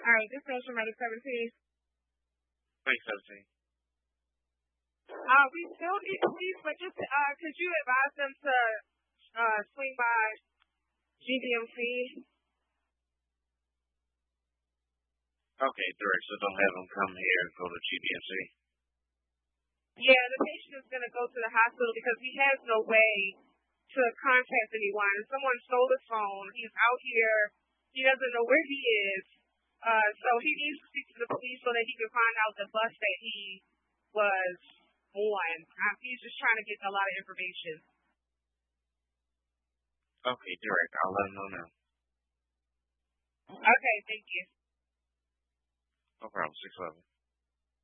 All right, this goes from Medic 17. Thanks, 17. We still need police, but just could you advise them to swing by GDMC? Okay, direct. So don't have them come here and go to GBMC. Yeah, the patient is going to go to the hospital because he has no way to contact anyone. Someone stole his phone. He's out here. He doesn't know where he is. So he needs to speak to the police so that he can find out the bus that he was on. He's just trying to get a lot of information. Okay, direct. I'll let him know now. Okay, thank you. No problem. 611.